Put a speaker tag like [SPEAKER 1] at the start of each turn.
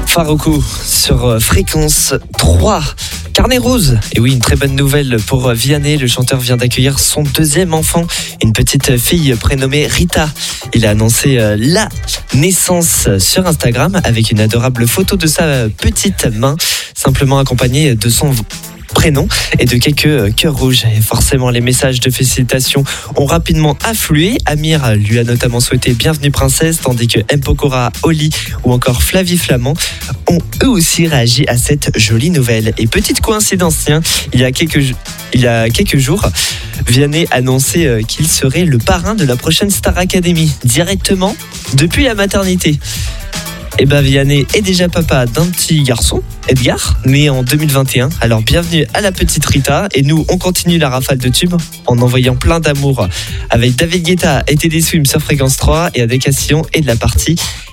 [SPEAKER 1] Farruko sur Fréquence 3. Carnet rose. Et oui, une très bonne nouvelle pour Vianney. Le chanteur vient d'accueillir son deuxième enfant, une petite fille prénommée Rita. Il a annoncé la naissance sur Instagram avec une adorable photo de sa petite main, simplement accompagnée de son prénom et de quelques cœurs rouges. Et forcément, les messages de félicitations ont rapidement afflué. Amir lui a notamment souhaité bienvenue princesse, tandis que M. Pokora, Oli ou encore Flavie Flamand ont eux aussi réagi à cette jolie nouvelle. Et petite coïncidence, tiens, il y a quelques jours, Vianney annonçait qu'il serait le parrain de la prochaine Star Academy, directement depuis la maternité. Et Vianney est déjà papa d'un petit garçon, Edgar, né en 2021. Alors bienvenue à la petite Rita. Et nous, on continue la rafale de tubes en envoyant plein d'amour avec David Guetta et Teddy Swim sur Fréquence 3 et avec Cassillon et de la partie